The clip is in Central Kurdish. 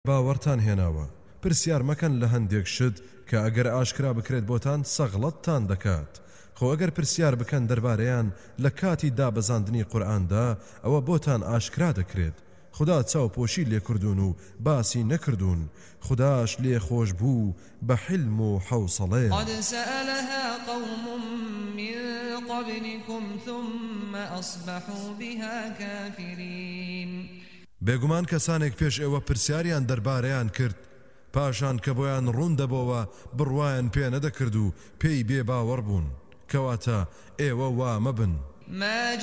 باوەڕتان هێناوە پرسیار مەکەن لە هەندێک شت کە ئەگەر ئاشکرا بکرێت بۆتان سەغڵەتتان دەکات خۆ ئەگەر پرسیار بکەن دەربارەیان لە کاتی دابەزاندنی قورئاندا ئەوە بۆتان ئاشکرا دەکرێت خدا چاوپۆشی لێکردوون و باسی نەکردوون خداش لێ خۆش بوو بە حلم و حوسڵێ قد سألها قوم من قبلكم ثم أصبحوا بها كافرين بێگومان کەسانێک پێش ئێوە پرسیاریان دەربارەیان کرد پاشان کە بۆیان ڕوون دەبەوە بڕوایان پێ نەدەکرد و پێی بێ باوەڕ بوون کەواتە ئێوە وا مەبن